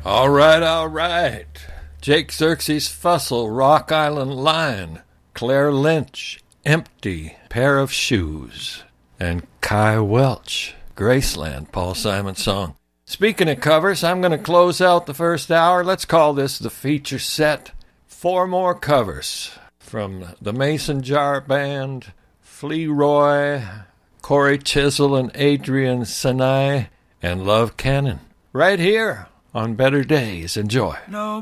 All right, all right. Jake Xerxes Fussell, Rock Island Line. Claire Lynch, Empty Pair of Shoes. And Kai Welch, Graceland, Paul Simon song. Speaking of covers, I'm going to close out the first hour. Let's call this the feature set. 4 more covers from the Mason Jar Band, Flea Roy, Corey Chisel and Adrian Sinai, and Love Cannon. Right here on Better Days. Enjoy. No